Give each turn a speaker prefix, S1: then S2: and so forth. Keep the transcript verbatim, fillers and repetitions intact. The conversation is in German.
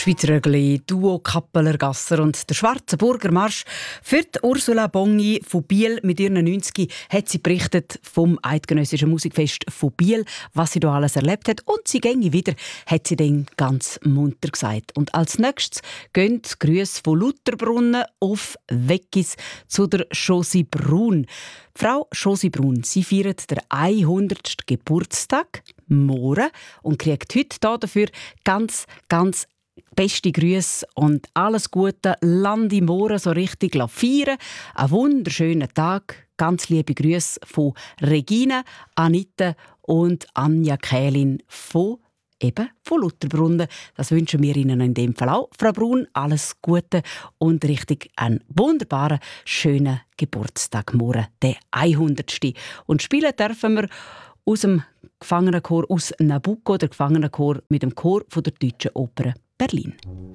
S1: Schweizerögli, Duo Kappeler Gasser und der Schwarze Burger Marsch. Für die Ursula Bongi von Biel mit ihren neunzig hat sie berichtet vom Eidgenössischen Musikfest von Biel, was sie da alles erlebt hat. Und sie ginge wieder, hat sie dann ganz munter gesagt. Und als nächstes gehen die Grüße von Lutherbrunnen auf Weggis zu der Josi Brun. Frau Josi Brun, sie feiert den hundertsten Geburtstag morgen und kriegt heute dafür ganz, ganz beste Grüße und alles Gute. Landi morgen so richtig feiern. Einen wunderschönen Tag. Ganz liebe Grüße von Regina, Anita und Anja Kählin von eben von Lutherbrunnen. Das wünschen wir Ihnen in dem Fall auch. Frau Brun, alles Gute und richtig einen wunderbaren, schönen Geburtstag morgen, der hundertste. Und spielen dürfen wir aus dem Gefangenenchor aus Nabucco, der Gefangenenchor mit dem Chor von der Deutschen Oper Berlin.